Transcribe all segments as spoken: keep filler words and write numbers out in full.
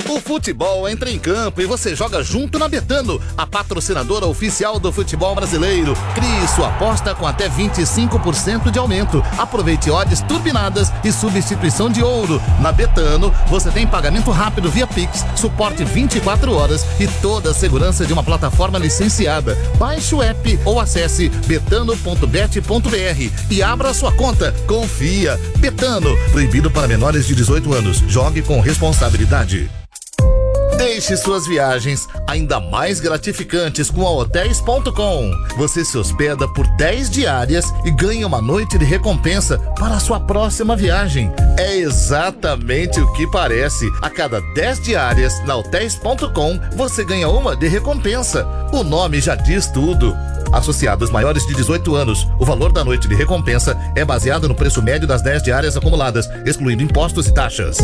O futebol entra em campo e você joga junto na Betano, a patrocinadora oficial do futebol brasileiro. Crie sua aposta com até vinte e cinco por cento de aumento. Aproveite odds turbinadas e substituição de ouro. Na Betano, você tem pagamento rápido via Pix, suporte vinte e quatro horas e toda a segurança de uma plataforma licenciada. Baixe o app ou acesse betano ponto bet ponto br e abra sua conta. Confia. Betano, proibido para menores de dezoito anos. Jogue com responsabilidade. Deixe suas viagens ainda mais gratificantes com a hotéis ponto com. Você se hospeda por dez diárias e ganha uma noite de recompensa para a sua próxima viagem. É exatamente o que parece. A cada dez diárias na hotéis ponto com, você ganha uma de recompensa. O nome já diz tudo. Associados maiores de dezoito anos, o valor da noite de recompensa é baseado no preço médio das dez diárias acumuladas, excluindo impostos e taxas.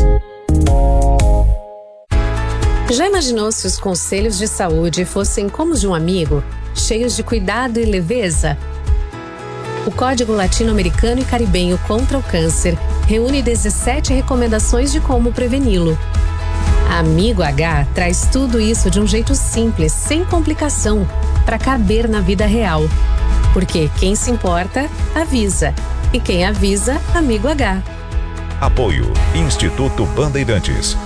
Já imaginou se os conselhos de saúde fossem como os de um amigo, cheios de cuidado e leveza? O Código Latino-Americano e Caribenho contra o Câncer reúne dezessete recomendações de como preveni-lo. Amigo H traz tudo isso de um jeito simples, sem complicação, para caber na vida real. Porque quem se importa, avisa. E quem avisa, Amigo H. Apoio Instituto Bandeirantes.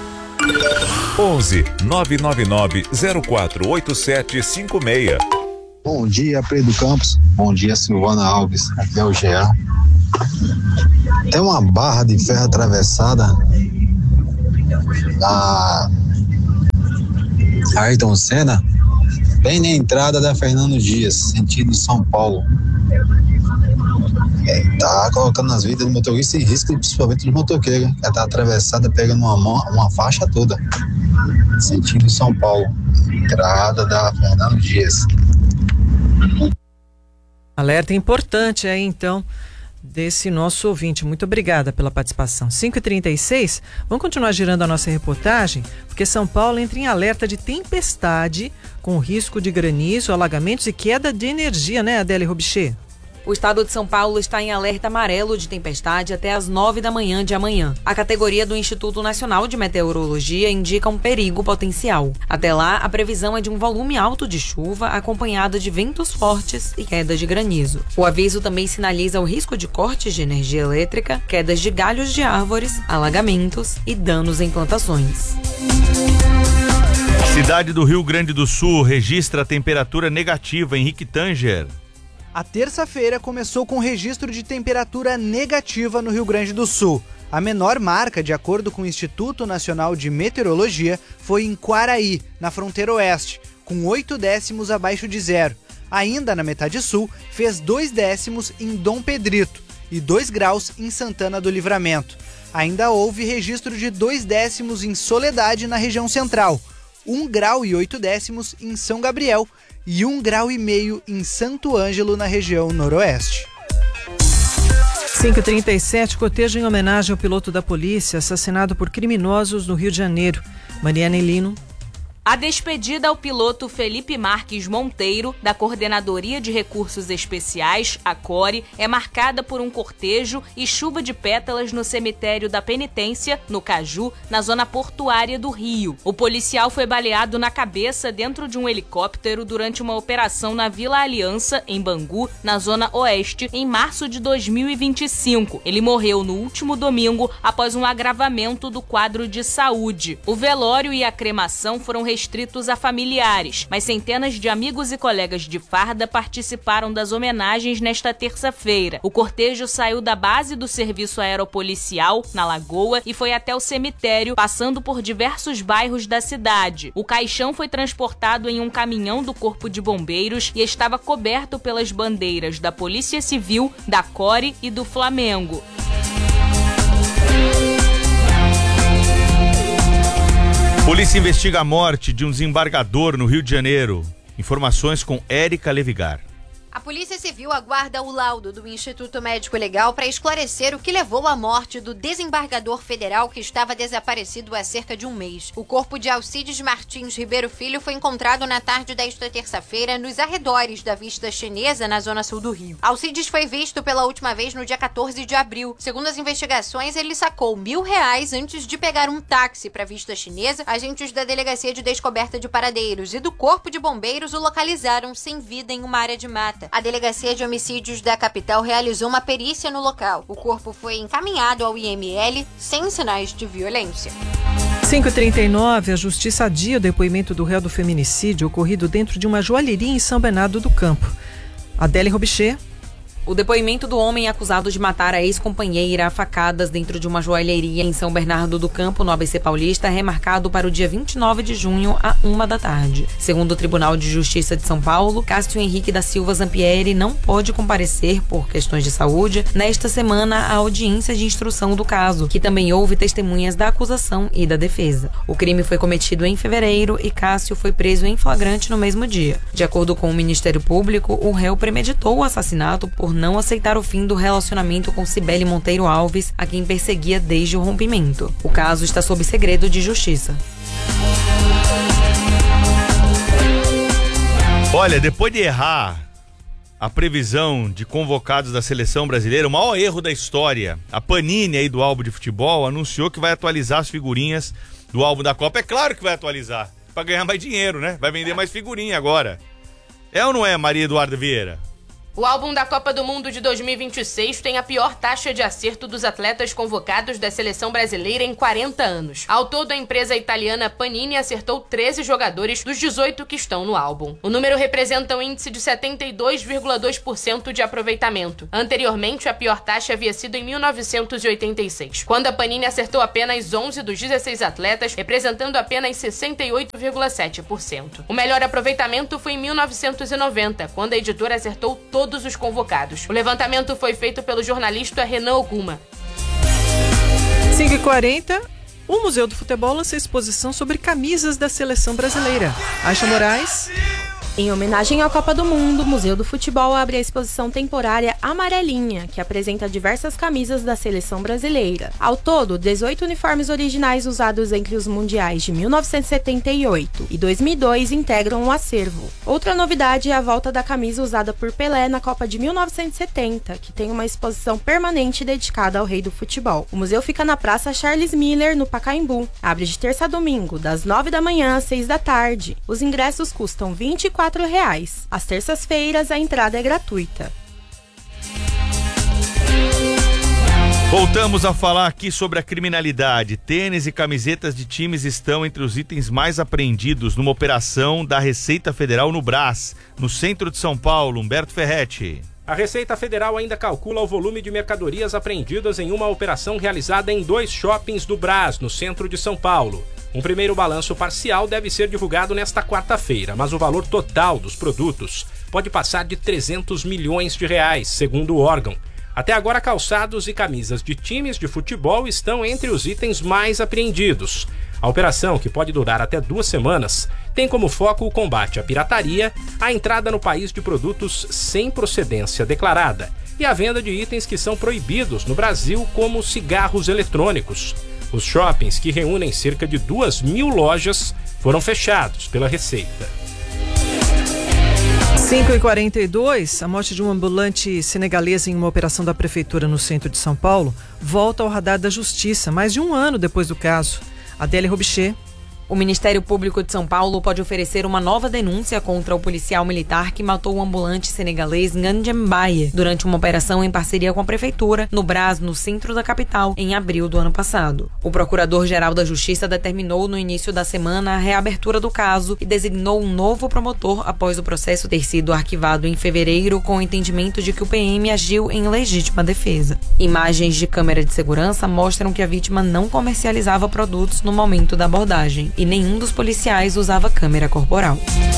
onze nove nove nove zero quatro oito sete cinco seis. Bom dia, Pedro Campos. Bom dia, Silvana Alves. Aqui é o Jean. Tem uma barra de ferro atravessada na Ayrton Senna, bem na entrada da Fernando Dias, sentido São Paulo. É, tá colocando as vidas do motorista em risco, principalmente do motoqueiro, que tá atravessada pegando uma, mão, uma faixa toda, sentido São Paulo, entrada da Fernando Dias. Alerta importante aí, então, desse nosso ouvinte. Muito obrigada pela participação. cinco e trinta e seis, vamos continuar girando a nossa reportagem, porque São Paulo entra em alerta de tempestade, com risco de granizo, alagamentos e queda de energia, né, Adélia Robichê? O estado de São Paulo está em alerta amarelo de tempestade até às nove da manhã de amanhã. A categoria do Instituto Nacional de Meteorologia indica um perigo potencial. Até lá, a previsão é de um volume alto de chuva, acompanhado de ventos fortes e quedas de granizo. O aviso também sinaliza o risco de cortes de energia elétrica, quedas de galhos de árvores, alagamentos e danos em plantações. Cidade do Rio Grande do Sul registra temperatura negativa. Henrique Tanger. A terça-feira começou com registro de temperatura negativa no Rio Grande do Sul. A menor marca, de acordo com o Instituto Nacional de Meteorologia, foi em Quaraí, na fronteira oeste, com oito décimos abaixo de zero. Ainda na metade sul, fez dois décimos em Dom Pedrito e dois graus em Santana do Livramento. Ainda houve registro de dois décimos em Soledade, na região central, um grau e oito décimos em São Gabriel e um grau e meio em Santo Ângelo, na região noroeste. cinco e trinta e sete, cotejo em homenagem ao piloto da polícia assassinado por criminosos no Rio de Janeiro. Mariana Elino. A despedida ao piloto Felipe Marques Monteiro, da Coordenadoria de Recursos Especiais, a CORE, é marcada por um cortejo e chuva de pétalas no cemitério da Penitência, no Caju, na zona portuária do Rio. O policial foi baleado na cabeça dentro de um helicóptero durante uma operação na Vila Aliança, em Bangu, na zona oeste, em março de dois mil e vinte e cinco. Ele morreu no último domingo após um agravamento do quadro de saúde. O velório e a cremação foram restritos a familiares, mas centenas de amigos e colegas de farda participaram das homenagens nesta terça-feira. O cortejo saiu da base do serviço aeropolicial, na Lagoa, e foi até o cemitério, passando por diversos bairros da cidade. O caixão foi transportado em um caminhão do Corpo de Bombeiros e estava coberto pelas bandeiras da Polícia Civil, da CORE e do Flamengo. Polícia investiga a morte de um desembargador no Rio de Janeiro. Informações com Érica Levigar. A Polícia Civil aguarda o laudo do Instituto Médico Legal para esclarecer o que levou à morte do desembargador federal que estava desaparecido há cerca de um mês. O corpo de Alcides Martins Ribeiro Filho foi encontrado na tarde desta terça-feira nos arredores da Vista Chinesa, na zona sul do Rio. Alcides foi visto pela última vez no dia quatorze de abril. Segundo as investigações, ele sacou mil reais antes de pegar um táxi para a Vista Chinesa. Agentes da Delegacia de Descoberta de Paradeiros e do Corpo de Bombeiros o localizaram sem vida em uma área de mata. A Delegacia de Homicídios da capital realizou uma perícia no local. O corpo foi encaminhado ao I M L sem sinais de violência. cinco e trinta e nove, a Justiça adia o depoimento do réu do feminicídio ocorrido dentro de uma joalheria em São Bernardo do Campo. Adele Robichê. O depoimento do homem acusado de matar a ex-companheira a facadas dentro de uma joalheria em São Bernardo do Campo, no A B C Paulista, é remarcado para o dia vinte e nove de junho, à uma da tarde. Segundo o Tribunal de Justiça de São Paulo, Cássio Henrique da Silva Zampieri não pode comparecer por questões de saúde nesta semana à audiência de instrução do caso, que também houve testemunhas da acusação e da defesa. O crime foi cometido em fevereiro e Cássio foi preso em flagrante no mesmo dia. De acordo com o Ministério Público, o réu premeditou o assassinato por não aceitar o fim do relacionamento com Cibele Monteiro Alves, a quem perseguia desde o rompimento. O caso está sob segredo de justiça. Olha, depois de errar a previsão de convocados da seleção brasileira, o maior erro da história, a Panini aí do álbum de futebol anunciou que vai atualizar as figurinhas do álbum da Copa. É claro que vai atualizar, para ganhar mais dinheiro, né? Vai vender mais figurinha agora. É ou não é, Maria Eduarda Vieira? O álbum da Copa do Mundo de dois mil e vinte e seis tem a pior taxa de acerto dos atletas convocados da seleção brasileira em quarenta anos. Ao todo, a empresa italiana Panini acertou treze jogadores dos dezoito que estão no álbum. O número representa um índice de setenta e dois vírgula dois por cento de aproveitamento. Anteriormente, a pior taxa havia sido em mil novecentos e oitenta e seis, quando a Panini acertou apenas onze dos dezesseis atletas, representando apenas sessenta e oito vírgula sete por cento. O melhor aproveitamento foi em mil novecentos e noventa, quando a editora acertou todos todos os convocados. O levantamento foi feito pelo jornalista Renan Oguma. cinco e quarenta, o Museu do Futebol lança exposição sobre camisas da seleção brasileira. Aisha Moraes. Em homenagem à Copa do Mundo, o Museu do Futebol abre a exposição temporária Amarelinha, que apresenta diversas camisas da seleção brasileira. Ao todo, dezoito uniformes originais usados entre os mundiais de mil novecentos e setenta e oito e dois mil e dois integram o acervo. Outra novidade é a volta da camisa usada por Pelé na Copa de mil novecentos e setenta, que tem uma exposição permanente dedicada ao rei do futebol. O museu fica na Praça Charles Miller, no Pacaembu. Abre de terça a domingo, das nove da manhã às seis da tarde. Os ingressos custam vinte e quatro reais. Às terças-feiras, a entrada é gratuita. Voltamos a falar aqui sobre a criminalidade. Tênis e camisetas de times estão entre os itens mais apreendidos numa operação da Receita Federal no Brás, no centro de São Paulo. Humberto Ferretti. A Receita Federal ainda calcula o volume de mercadorias apreendidas em uma operação realizada em dois shoppings do Brás, no centro de São Paulo. Um primeiro balanço parcial deve ser divulgado nesta quarta-feira, mas o valor total dos produtos pode passar de trezentos milhões de reais, segundo o órgão. Até agora, calçados e camisas de times de futebol estão entre os itens mais apreendidos. A operação, que pode durar até duas semanas, tem como foco o combate à pirataria, a entrada no país de produtos sem procedência declarada e a venda de itens que são proibidos no Brasil, como cigarros eletrônicos. Os shoppings, que reúnem cerca de duas mil lojas, foram fechados pela Receita. cinco e quarenta e dois, a morte de um ambulante senegalês em uma operação da prefeitura no centro de São Paulo volta ao radar da justiça, mais de um ano depois do caso. Adele Robichê. O Ministério Público de São Paulo pode oferecer uma nova denúncia contra o policial militar que matou o ambulante senegalês Ngandja Mbaye durante uma operação em parceria com a prefeitura no Brás, no centro da capital, em abril do ano passado. O Procurador-Geral da Justiça determinou no início da semana a reabertura do caso e designou um novo promotor após o processo ter sido arquivado em fevereiro com o entendimento de que o P M agiu em legítima defesa. Imagens de câmera de segurança mostram que a vítima não comercializava produtos no momento da abordagem e nenhum dos policiais usava câmera corporal.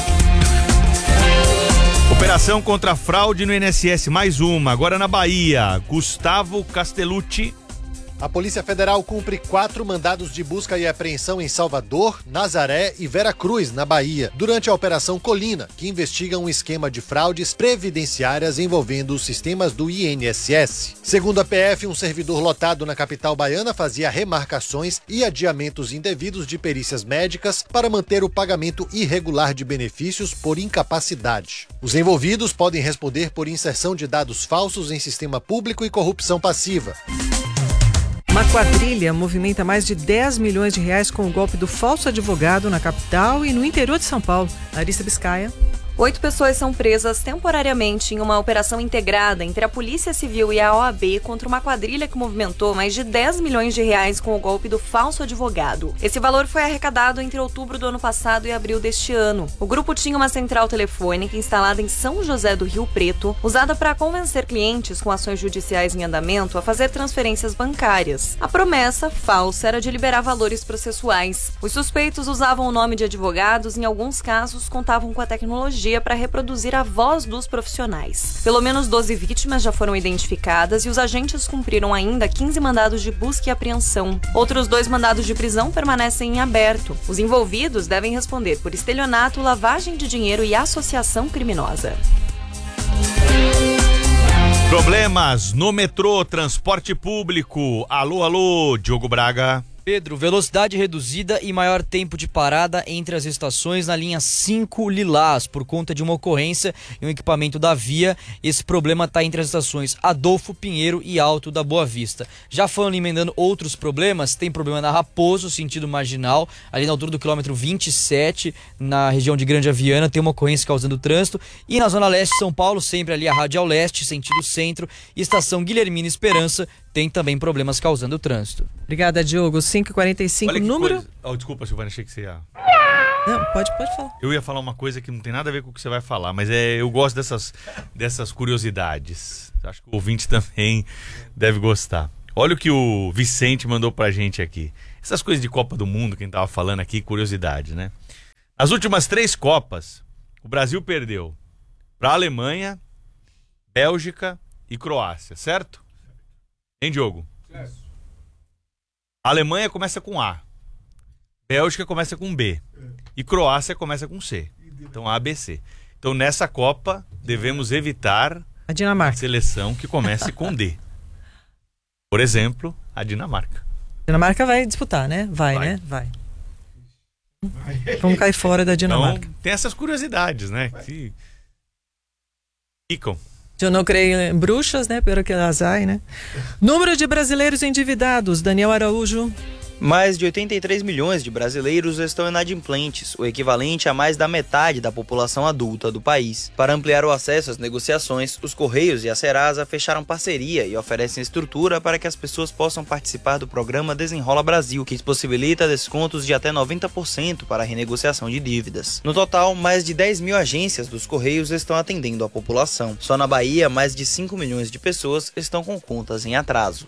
Operação contra a fraude no I N S S, mais uma, agora na Bahia. Gustavo Castellucci, A Polícia Federal cumpre quatro mandados de busca e apreensão em Salvador, Nazaré e Veracruz, na Bahia, durante a Operação Colina, que investiga um esquema de fraudes previdenciárias envolvendo os sistemas do I N S S. Segundo a P F, um servidor lotado na capital baiana fazia remarcações e adiamentos indevidos de perícias médicas para manter o pagamento irregular de benefícios por incapacidade. Os envolvidos podem responder por inserção de dados falsos em sistema público e corrupção passiva. Uma quadrilha movimenta mais de dez milhões de reais com o golpe do falso advogado na capital e no interior de São Paulo. Larissa Biscaia. Oito pessoas são presas temporariamente em uma operação integrada entre a Polícia Civil e a O A B contra uma quadrilha que movimentou mais de dez milhões de reais com o golpe do falso advogado. Esse valor foi arrecadado entre outubro do ano passado e abril deste ano. O grupo tinha uma central telefônica instalada em São José do Rio Preto, usada para convencer clientes com ações judiciais em andamento a fazer transferências bancárias. A promessa falsa era de liberar valores processuais. Os suspeitos usavam o nome de advogados e, em alguns casos, contavam com a tecnologia para reproduzir a voz dos profissionais. Pelo menos doze vítimas já foram identificadas e os agentes cumpriram ainda quinze mandados de busca e apreensão. Outros dois mandados de prisão permanecem em aberto. Os envolvidos devem responder por estelionato, lavagem de dinheiro e associação criminosa. Problemas no metrô, transporte público. Alô, alô, Diogo Braga. Pedro, velocidade reduzida e maior tempo de parada entre as estações na linha cinco Lilás, por conta de uma ocorrência em um equipamento da via. Esse problema está entre as estações Adolfo Pinheiro e Alto da Boa Vista. Já falando emendando outros problemas, tem problema na Raposo, sentido marginal, ali na altura do quilômetro vinte e sete, na região de Grande Aviana, tem uma ocorrência causando trânsito. E na zona leste de São Paulo, sempre ali a Radial Leste, sentido centro, estação Guilhermina Esperança, tem também problemas causando trânsito. Obrigada, Diogo. cinco e quarenta e cinco, número... Oh, desculpa, Silvana, achei que você ia... Não, pode, pode falar. Eu ia falar uma coisa que não tem nada a ver com o que você vai falar, mas é, eu gosto dessas, dessas curiosidades. Acho que o ouvinte também deve gostar. Olha o que o Vicente mandou pra gente aqui. Essas coisas de Copa do Mundo, quem tava falando aqui, curiosidade, né? As últimas três Copas, o Brasil perdeu pra Alemanha, Bélgica e Croácia, certo? Hein, Diogo? Yes. A Alemanha começa com A, Bélgica começa com B e Croácia começa com C. Então A, B, C. Então nessa Copa devemos evitar a Dinamarca, a seleção que comece com D. Por exemplo, a Dinamarca. A Dinamarca vai disputar, né? Vai, vai. né? Vai. vai. Vamos cair fora da Dinamarca. Então tem essas curiosidades, né? Que ficam. Eu não creio em bruxas, né? Pelo que elas ai, né? Número de brasileiros endividados, Daniel Araújo. Mais de oitenta e três milhões de brasileiros estão inadimplentes, o equivalente a mais da metade da população adulta do país. Para ampliar o acesso às negociações, os Correios e a Serasa fecharam parceria e oferecem estrutura para que as pessoas possam participar do programa Desenrola Brasil, que possibilita descontos de até noventa por cento para a renegociação de dívidas. No total, mais de dez mil agências dos Correios estão atendendo a população. Só na Bahia, mais de cinco milhões de pessoas estão com contas em atraso.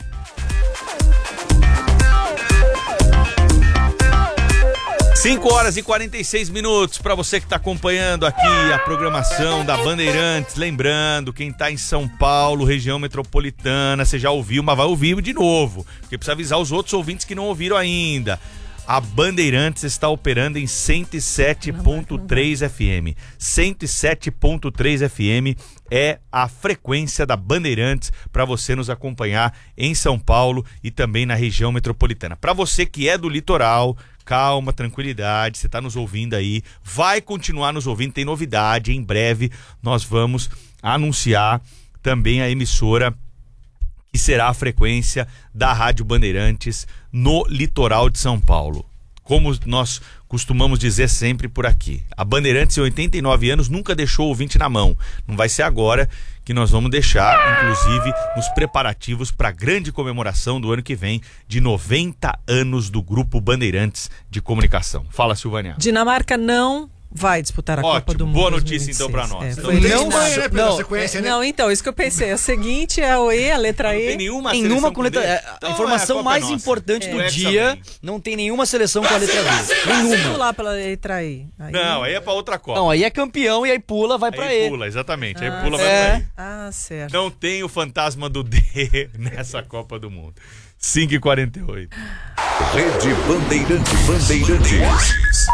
cinco horas e quarenta e seis minutos para você que está acompanhando aqui a programação da Bandeirantes. Lembrando, quem está em São Paulo, região metropolitana, você já ouviu, mas vai ouvir de novo, porque precisa avisar os outros ouvintes que não ouviram ainda. A Bandeirantes está operando em cento e sete ponto três F M. cento e sete ponto três F M é a frequência da Bandeirantes para você nos acompanhar em São Paulo e também na região metropolitana. Para você que é do litoral, calma, tranquilidade, você está nos ouvindo aí, vai continuar nos ouvindo, tem novidade, em breve nós vamos anunciar também a emissora que será a frequência da Rádio Bandeirantes no litoral de São Paulo. Como nós costumamos dizer sempre por aqui, a Bandeirantes em oitenta e nove anos nunca deixou o ouvinte na mão. Não vai ser agora que nós vamos deixar, inclusive, nos preparativos para a grande comemoração do ano que vem de noventa anos do Grupo Bandeirantes de Comunicação. Fala, Silvânia. Dinamarca não vai disputar a Ótimo, Copa do Mundo. Boa notícia então para nós. É, então, não, não, não, né, não, sequência, né? não, então, isso que eu pensei. É o seguinte, é o E, a letra E. Não tem nenhuma Em seleção uma com letra D. A Então, informação é, a mais nossa. importante É. do O dia, Hexa não tem nenhuma seleção com a letra D. Vamos Nenhuma. lá pela letra E. Aí... Não, aí é para outra Copa. Não, aí é campeão e aí pula, vai pra Aí E. pula, exatamente. Aí Ah, pula, vai é. pra E. Ah, certo. Não tem o fantasma do D nessa Copa do Mundo. cinco e quarenta e oito. Rede Bandeirantes. Bandeirantes.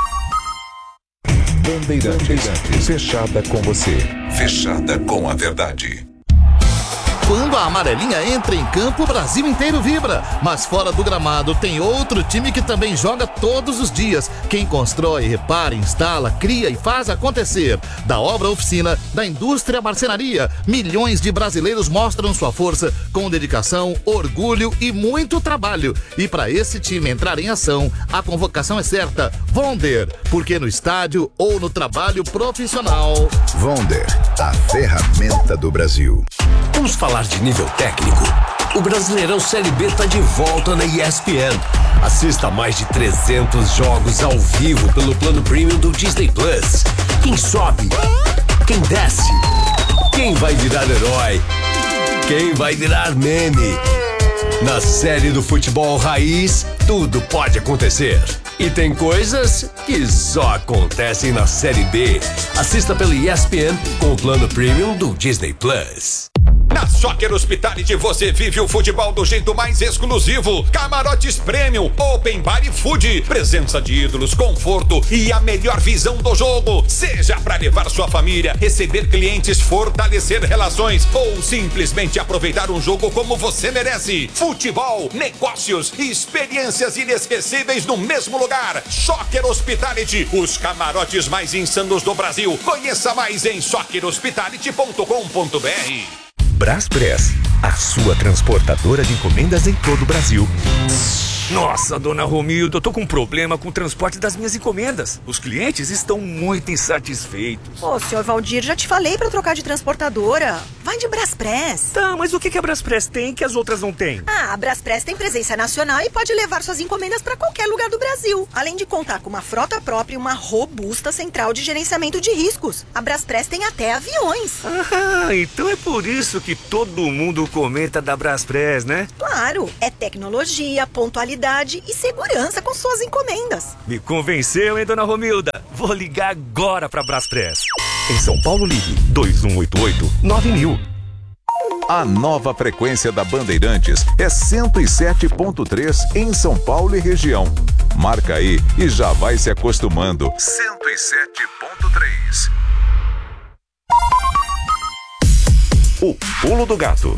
Bandeirantes. Fechada com você. Fechada com a verdade. Quando a amarelinha entra em campo, o Brasil inteiro vibra. Mas fora do gramado tem outro time que também joga todos os dias. Quem constrói, repara, instala, cria e faz acontecer. Da obra à oficina, da indústria à marcenaria, milhões de brasileiros mostram sua força com dedicação, orgulho e muito trabalho. E para esse time entrar em ação, a convocação é certa. Vonder, porque no estádio ou no trabalho profissional. Vonder, a ferramenta do Brasil. Vamos falar de nível técnico. O Brasileirão Série B está de volta na E S P N. Assista a mais de trezentos jogos ao vivo pelo plano premium do Disney Plus. Quem sobe? Quem desce? Quem vai virar herói? Quem vai virar meme? Na série do futebol raiz, tudo pode acontecer. E tem coisas que só acontecem na Série B. Assista pelo E S P N com o plano premium do Disney Plus. Na Soccer Hospitality você vive o futebol do jeito mais exclusivo. Camarotes Premium, Open Bar e Food, presença de ídolos, conforto e a melhor visão do jogo. Seja para levar sua família, receber clientes, fortalecer relações ou simplesmente aproveitar um jogo como você merece. Futebol, negócios e experiências inesquecíveis no mesmo lugar. Soccer Hospitality, os camarotes mais insanos do Brasil. Conheça mais em soccer hospitality ponto com ponto b r. Braspress, a sua transportadora de encomendas em todo o Brasil. Nossa, dona Romilda, eu tô com um problema com o transporte das minhas encomendas. Os clientes estão muito insatisfeitos. Ô, senhor Valdir, já te falei pra trocar de transportadora. Vai de Braspress. Tá, mas o que que a Braspress tem que as outras não têm? Ah, a Braspress tem presença nacional e pode levar suas encomendas pra qualquer lugar do Brasil. Além de contar com uma frota própria e uma robusta central de gerenciamento de riscos. A Braspress tem até aviões. Ah, então é por isso que todo mundo comenta da Braspress, né? Claro, é tecnologia, pontualidade e segurança com suas encomendas. Me convenceu, hein, dona Romilda? Vou ligar agora pra Braspress. Em São Paulo, ligue dois um oito oito nove mil. A nova frequência da Bandeirantes é cento e sete ponto três em São Paulo e região. Marca aí e já vai se acostumando. cento e sete ponto três. O Pulo do Gato.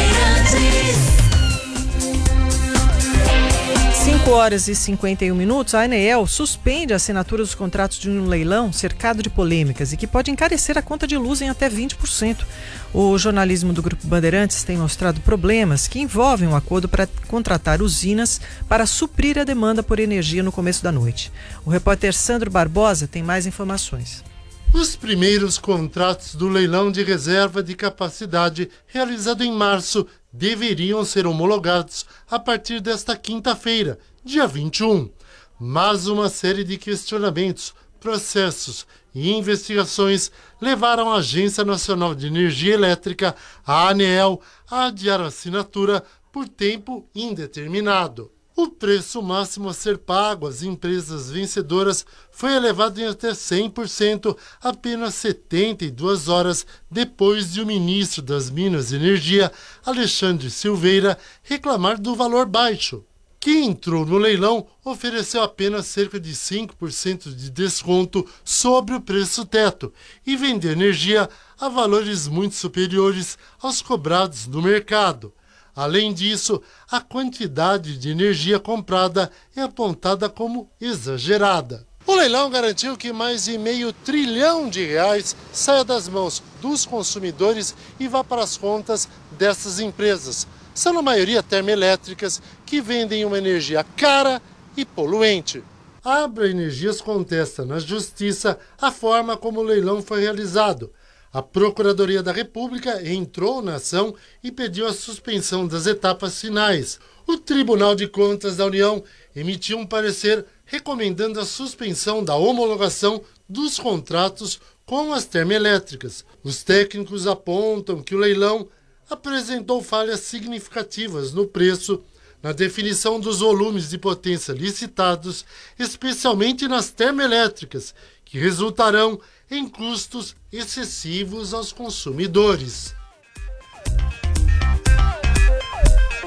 cinco horas e cinquenta e um minutos, a Aneel suspende a assinatura dos contratos de um leilão cercado de polêmicas e que pode encarecer a conta de luz em até vinte por cento. O jornalismo do Grupo Bandeirantes tem mostrado problemas que envolvem um acordo para contratar usinas para suprir a demanda por energia no começo da noite. O repórter Sandro Barbosa tem mais informações. Os primeiros contratos do leilão de reserva de capacidade realizado em março deveriam ser homologados a partir desta quinta-feira, dia vinte e um. Mas uma série de questionamentos, processos e investigações levaram a Agência Nacional de Energia Elétrica, a ANEEL, a adiar a assinatura por tempo indeterminado. O preço máximo a ser pago às empresas vencedoras foi elevado em até cem por cento apenas setenta e duas horas depois de o ministro das Minas e Energia, Alexandre Silveira, reclamar do valor baixo. Quem entrou no leilão ofereceu apenas cerca de cinco por cento de desconto sobre o preço teto e vendeu energia a valores muito superiores aos cobrados no mercado. Além disso, a quantidade de energia comprada é apontada como exagerada. O leilão garantiu que mais de meio trilhão de reais saia das mãos dos consumidores e vá para as contas dessas empresas. São na maioria termoelétricas que vendem uma energia cara e poluente. A Abra Energias contesta na Justiça a forma como o leilão foi realizado. A Procuradoria da República entrou na ação e pediu a suspensão das etapas finais. O Tribunal de Contas da União emitiu um parecer recomendando a suspensão da homologação dos contratos com as termoelétricas. Os técnicos apontam que o leilão apresentou falhas significativas no preço, na definição dos volumes de potência licitados, especialmente nas termoelétricas, que resultarão em custos excessivos aos consumidores.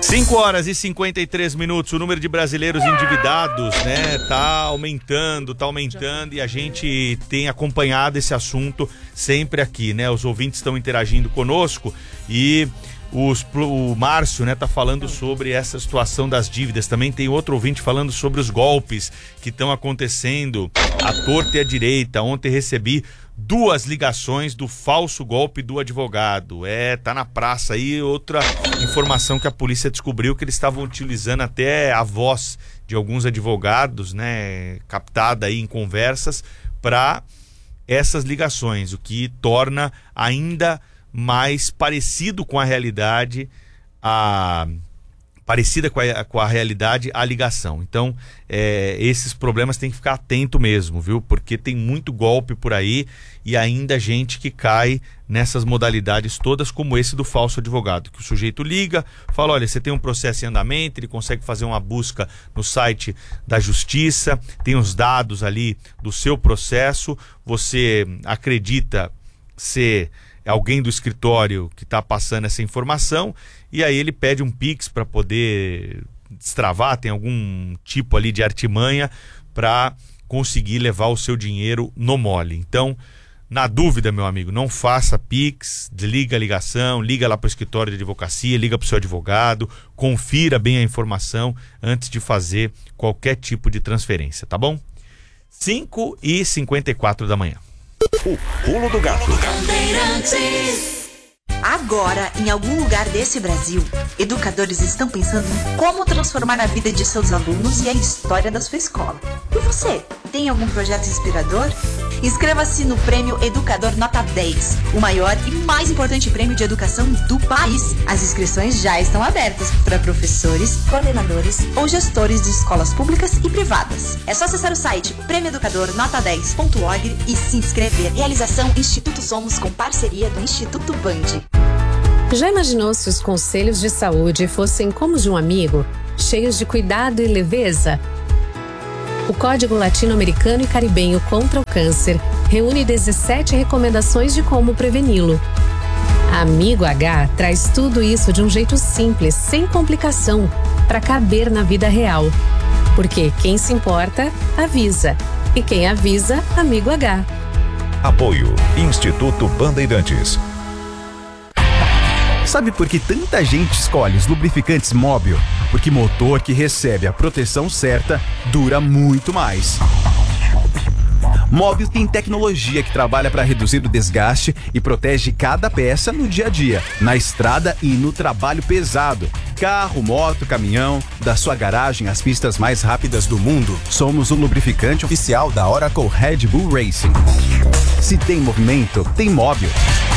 cinco horas e cinquenta e três minutos, o número de brasileiros endividados, né, tá aumentando, tá aumentando e a gente tem acompanhado esse assunto sempre aqui, né, os ouvintes estão interagindo conosco e os, o Márcio, né, tá falando sobre essa situação das dívidas, também tem outro ouvinte falando sobre os golpes que estão acontecendo à torta e à direita. Ontem recebi duas ligações do falso golpe do advogado. É, tá na praça aí outra informação que a polícia descobriu, que eles estavam utilizando até a voz de alguns advogados, né, captada aí em conversas para essas ligações, o que torna ainda mais parecido com a realidade a parecida com a, com a realidade a ligação. Então, é, esses problemas tem que ficar atento mesmo, viu? Porque tem muito golpe por aí e ainda gente que cai nessas modalidades todas, como esse do falso advogado, que o sujeito liga, fala, olha, você tem um processo em andamento, ele consegue fazer uma busca no site da justiça, tem os dados ali do seu processo, você acredita ser alguém do escritório que está passando essa informação, e aí ele pede um Pix para poder destravar, tem algum tipo ali de artimanha para conseguir levar o seu dinheiro no mole. Então, na dúvida, meu amigo, não faça Pix, desliga a ligação, liga lá para o escritório de advocacia, liga para o seu advogado, confira bem a informação antes de fazer qualquer tipo de transferência, tá bom? cinco e cinquenta e quatro da manhã. O pulo do gato. Agora, em algum lugar desse Brasil, educadores estão pensando em como transformar a vida de seus alunos e a história da sua escola. E você, tem algum projeto inspirador? Inscreva-se no Prêmio Educador Nota dez, o maior e mais importante prêmio de educação do país. As inscrições já estão abertas para professores, coordenadores ou gestores de escolas públicas e privadas. É só acessar o site prêmio educador nota dez ponto org e se inscrever. Realização Instituto Somos com parceria do Instituto Band. Já imaginou se os conselhos de saúde fossem como de um amigo, cheios de cuidado e leveza? O Código Latino-Americano e Caribenho contra o Câncer reúne dezessete recomendações de como preveni-lo. Amigo H traz tudo isso de um jeito simples, sem complicação, para caber na vida real. Porque quem se importa, avisa. E quem avisa, Amigo H. Apoio Instituto Bandeirantes. Sabe por que tanta gente escolhe os lubrificantes Móbil? Porque motor que recebe a proteção certa dura muito mais. Móbil tem tecnologia que trabalha para reduzir o desgaste e protege cada peça no dia a dia, na estrada e no trabalho pesado. Carro, moto, caminhão, da sua garagem às pistas mais rápidas do mundo, somos o lubrificante oficial da Oracle Red Bull Racing. Se tem movimento, tem Móbil.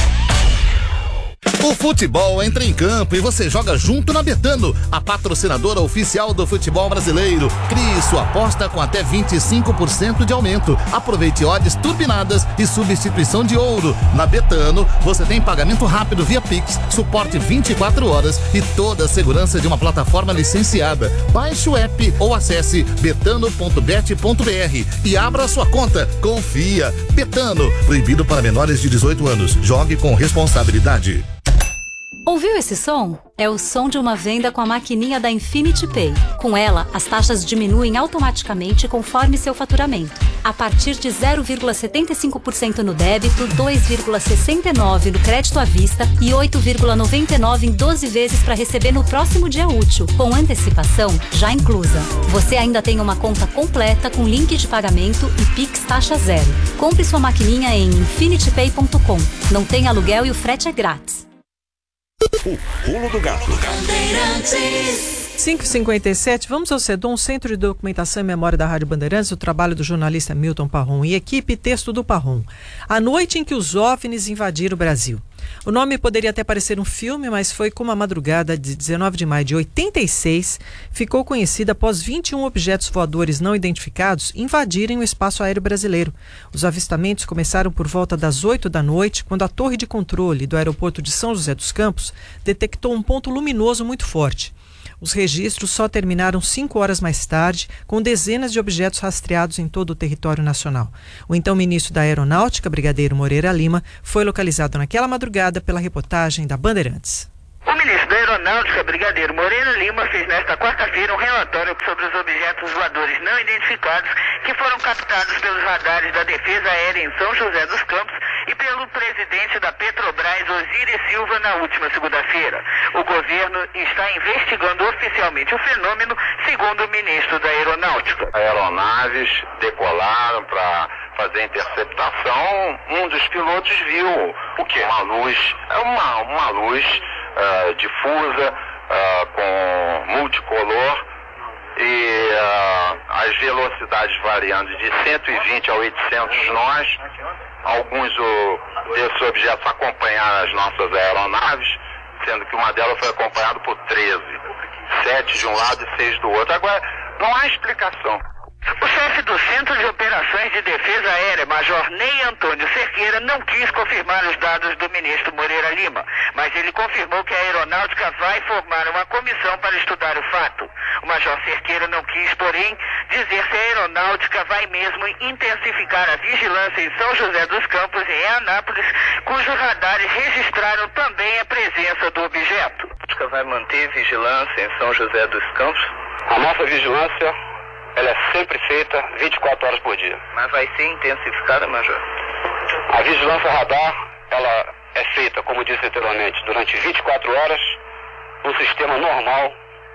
O futebol entra em campo e você joga junto na Betano, a patrocinadora oficial do futebol brasileiro. Crie sua aposta com até vinte e cinco por cento de aumento. Aproveite odds turbinadas e substituição de ouro. Na Betano, você tem pagamento rápido via Pix, suporte vinte e quatro horas e toda a segurança de uma plataforma licenciada. Baixe o app ou acesse betano ponto bet ponto br e abra sua conta. Confia. Betano, proibido para menores de dezoito anos. Jogue com responsabilidade. Ouviu esse som? É o som de uma venda com a maquininha da Infinity Pay. Com ela, as taxas diminuem automaticamente conforme seu faturamento. A partir de zero vírgula setenta e cinco por cento no débito, dois vírgula sessenta e nove por cento no crédito à vista e oito vírgula noventa e nove por cento em doze vezes para receber no próximo dia útil, com antecipação já inclusa. Você ainda tem uma conta completa com link de pagamento e Pix taxa zero. Compre sua maquininha em infinity pay ponto com. Não tem aluguel e o frete é grátis. O pulo do gato. cinco e cinquenta e sete, vamos ao CEDOM, Centro de Documentação e Memória da Rádio Bandeirantes, o trabalho do jornalista Milton Parron e equipe, texto do Parron. A noite em que os OVNIs invadiram o Brasil. O nome poderia até parecer um filme, mas foi como a madrugada de dezenove de maio de oitenta e seis ficou conhecida após vinte e um objetos voadores não identificados invadirem o espaço aéreo brasileiro. Os avistamentos começaram por volta das oito da noite, quando a torre de controle do aeroporto de São José dos Campos detectou um ponto luminoso muito forte. Os registros só terminaram cinco horas mais tarde, com dezenas de objetos rastreados em todo o território nacional. O então ministro da Aeronáutica, Brigadeiro Moreira Lima, foi localizado naquela madrugada pela reportagem da Bandeirantes. O ministro da Aeronáutica Aeronáutica Brigadeiro Moreira Lima fez nesta quarta-feira um relatório sobre os objetos voadores não identificados que foram captados pelos radares da Defesa Aérea em São José dos Campos e pelo presidente da Petrobras, Osiris Silva, na última segunda-feira. O governo está investigando oficialmente o fenômeno, segundo o ministro da Aeronáutica. Aeronaves decolaram para fazer interceptação. Um dos pilotos viu o quê? Uma luz, uma, uma luz uh, difusa, uh, com multicolor, e uh, as velocidades variando de cento e vinte a oitocentos nós. Alguns o, desses objetos acompanharam as nossas aeronaves, sendo que uma delas foi acompanhada por treze. Sete de um lado e seis do outro. Agora, não há explicação. O chefe do Centro de Operações de Defesa Aérea, Major Ney Antônio Cerqueira, não quis confirmar os dados do ministro Moreira Lima, mas ele confirmou que a Aeronáutica vai formar uma comissão para estudar o fato. O Major Cerqueira não quis, porém, dizer se a Aeronáutica vai mesmo intensificar a vigilância em São José dos Campos e em Anápolis, cujos radares registraram também a presença do objeto. A Aeronáutica vai manter vigilância em São José dos Campos? A nossa vigilância, ela é sempre feita vinte e quatro horas por dia. Mas vai ser intensificada, Major? A vigilância radar, ela é feita, como disse anteriormente, durante vinte e quatro horas, no sistema normal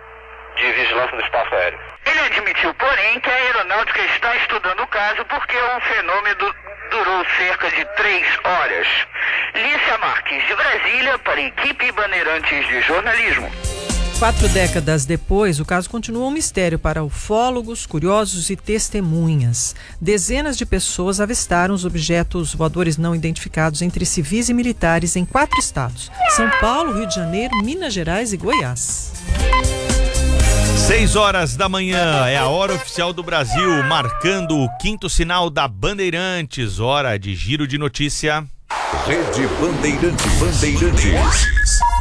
de vigilância do espaço aéreo. Ele admitiu, porém, que a Aeronáutica está estudando o caso porque o fenômeno durou cerca de três horas. Lícia Marques, de Brasília, para a equipe Bandeirantes de Jornalismo. Quatro décadas depois, o caso continua um mistério para ufólogos, curiosos e testemunhas. Dezenas de pessoas avistaram os objetos voadores não identificados entre civis e militares em quatro estados: São Paulo, Rio de Janeiro, Minas Gerais e Goiás. Seis horas da manhã é a hora oficial do Brasil, marcando o quinto sinal da Bandeirantes. Hora de giro de notícia. Rede Bandeirantes. Bandeirantes.